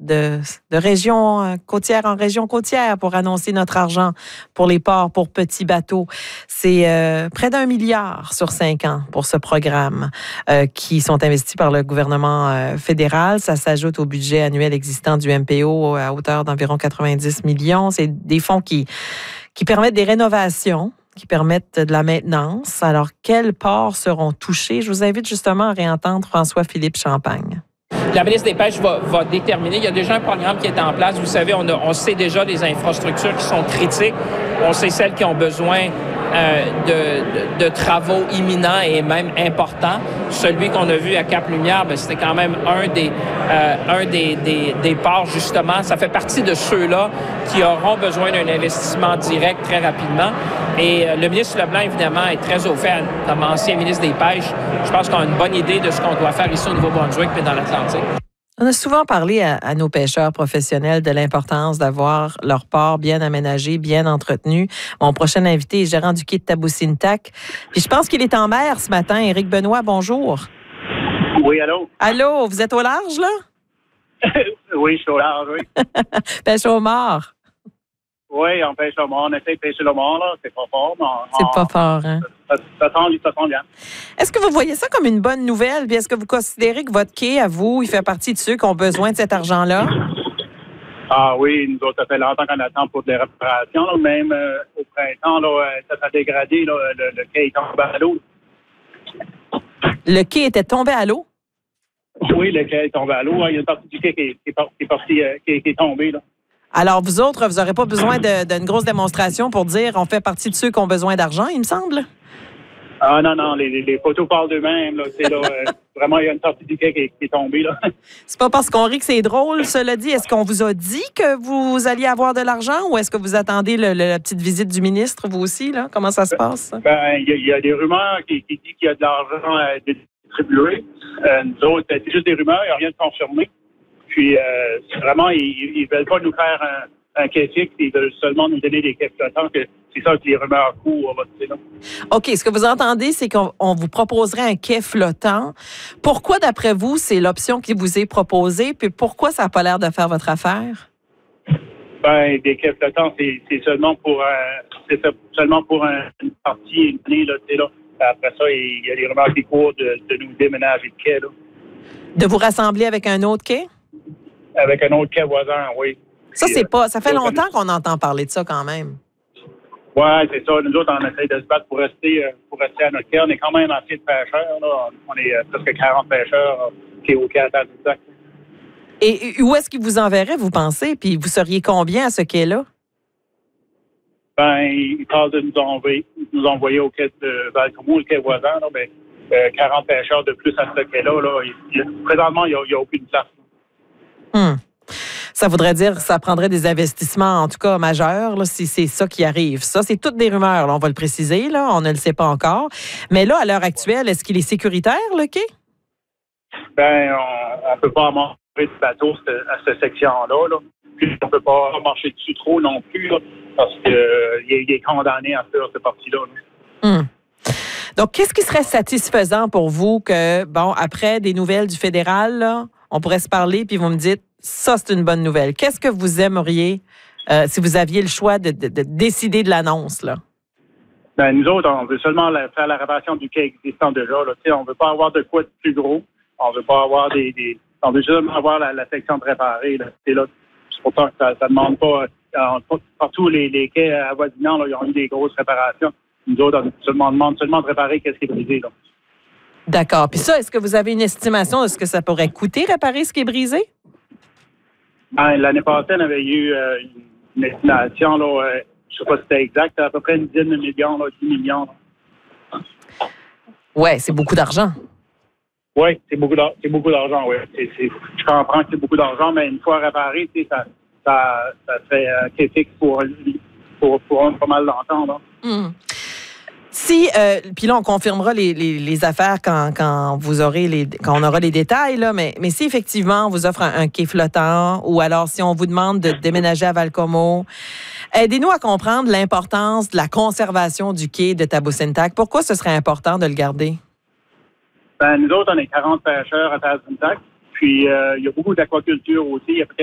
de région côtière en région côtière pour annoncer notre argent pour les ports, pour petits bateaux. C'est près d'1 milliard sur 5 ans pour ce programme qui sont investis par le gouvernement fédéral. Ça s'ajoute au budget annuel existant du MPO à hauteur d'environ 90 millions. C'est des fonds qui permettent des rénovations, qui permettent de la maintenance. Alors, quels ports seront touchés? Je vous invite justement à réentendre François-Philippe Champagne. La ministre des Pêches va déterminer. Il y a déjà un programme qui est en place. Vous savez, on sait déjà des infrastructures qui sont critiques. On sait celles qui ont besoin de travaux imminents et même importants. Celui qu'on a vu à Cap-Lumière, c'était quand même un des ports, justement. Ça fait partie de ceux-là qui auront besoin d'un investissement direct très rapidement. Et le ministre Leblanc, évidemment, est très au fait, comme ancien ministre des Pêches. Je pense qu'on a une bonne idée de ce qu'on doit faire ici au Nouveau-Brunswick et dans l'Atlantique. On a souvent parlé à nos pêcheurs professionnels de l'importance d'avoir leur port bien aménagé, bien entretenu. Mon prochain invité est gérant du quai de Taboussintac. Puis je pense qu'il est en mer ce matin. Éric Benoît, bonjour. Oui, allô? Allô, vous êtes au large, là? Oui, je suis au large, oui. Pêche au mort. Oui, on pêche le mort. On essaie de pêcher le mort, là. C'est pas fort, mais c'est pas fort, hein? Ça sent bien. Est-ce que vous voyez ça comme une bonne nouvelle? Puis est-ce que vous considérez que votre quai, à vous, il fait partie de ceux qui ont besoin de cet argent-là? Ah oui, nous autres, ça fait longtemps qu'on attend pour des réparations, là. Même au printemps, là, ça a dégradé, là, le quai est tombé à l'eau. Le quai était tombé à l'eau? Oui, le quai est tombé à l'eau. Il y a une partie du quai qui est tombée, là. Alors, vous autres, vous n'aurez pas besoin d'une grosse démonstration pour dire on fait partie de ceux qui ont besoin d'argent, il me semble? Ah non, les photos parlent d'eux-mêmes. Là. C'est, là, vraiment, il y a une partie du quai qui est tombée. Là. C'est pas parce qu'on rit que c'est drôle, cela dit. Est-ce qu'on vous a dit que vous alliez avoir de l'argent ou est-ce que vous attendez la petite visite du ministre, vous aussi? Là? Comment ça se passe? Il y a des rumeurs qui disent qu'il y a de l'argent distribué. Nous autres, c'est juste des rumeurs, il n'y a rien de confirmé. Puis, vraiment, ils ne veulent pas nous faire un quai fixe, ils veulent seulement nous donner des quais flottants, que c'est ça que les rumeurs courent. OK. Ce que vous entendez, c'est qu'on vous proposerait un quai flottant. Pourquoi, d'après vous, c'est l'option qui vous est proposée? Puis pourquoi ça n'a pas l'air de faire votre affaire? Des quais flottants, c'est seulement pour une partie, une année, là. Après ça, il y a des rumeurs qui courent de nous déménager de quai, là. De vous rassembler avec un autre quai? Avec un autre quai voisin, oui. Ça, ça fait longtemps qu'on entend parler de ça quand même. Oui, c'est ça. Nous autres, on essaie de se battre pour rester à notre quai. On est quand même assez de pêcheurs, là. On est presque 40 pêcheurs qui est au quai à Taboussintac. Et où est-ce qu'ils vous enverraient, vous pensez? Puis vous seriez combien à ce quai-là? Ils parlent de nous envoyer au quai de Val-Comeau, le quai voisin, là, 40 pêcheurs de plus à ce quai-là. Là. Présentement, il n'y a aucune place. Ça voudrait dire que ça prendrait des investissements, en tout cas majeurs, là, si c'est ça qui arrive. Ça, c'est toutes des rumeurs, là, on va le préciser, là, on ne le sait pas encore. Mais là, à l'heure actuelle, est-ce qu'il est sécuritaire, le quai? On ne peut pas marcher de bateau à cette section-là. Là. Puis, on ne peut pas marcher dessus trop non plus, là, parce qu'il est condamné à faire cette partie-là. Là. Donc, qu'est-ce qui serait satisfaisant pour vous que, après des nouvelles du fédéral, là, on pourrait se parler, puis vous me dites, ça, c'est une bonne nouvelle. Qu'est-ce que vous aimeriez si vous aviez le choix de décider de l'annonce, là? Nous autres, on veut seulement faire la réparation du quai existant déjà. Là. On ne veut pas avoir de quoi de plus gros. On veut pas avoir on veut seulement avoir la section de réparer. Là. C'est pour ça que ça ne demande pas... partout, les quais avoisinants, là, ils ont eu des grosses réparations. Nous autres, on demande seulement de réparer ce qui est brisé. Là. D'accord. Puis ça, est-ce que vous avez une estimation de ce que ça pourrait coûter réparer ce qui est brisé? L'année passée, on avait eu une estimation, là, je ne sais pas si c'était exact, à peu près une dizaine de millions, là, 10 millions. Oui, c'est beaucoup d'argent. Oui, c'est beaucoup d'argent, oui. Je comprends que c'est beaucoup d'argent, mais une fois réparé, ça fait critique pour pas mal longtemps. Là. Si, puis là, on confirmera les affaires quand vous aurez quand on aura les détails, là, mais si effectivement on vous offre un quai flottant ou alors si on vous demande de déménager à Val-Comeau, aidez-nous à comprendre l'importance de la conservation du quai de Taboussintac. Pourquoi ce serait important de le garder? Nous autres, on est 40 pêcheurs à Taboussintac, puis il y a beaucoup d'aquaculture aussi. Il y a peut-être